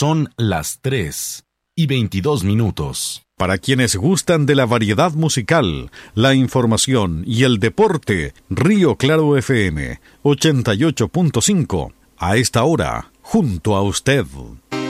Son las 3:22. Para quienes gustan de la variedad musical, la información y el deporte, Río Claro FM 88.5. A esta hora, junto a usted.